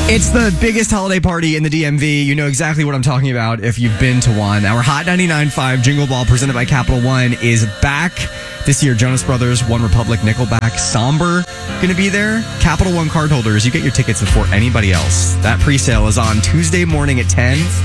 It's the biggest holiday party in the DMV. You know exactly what I'm talking about if you've been to one. Our Hot 99.5 Jingle Ball presented by Capital One is back. This year, Jonas Brothers, One Republic, Nickelback, Somber going to be there. Capital One cardholders, you get your tickets before anybody else. That pre-sale is on Tuesday morning at 10.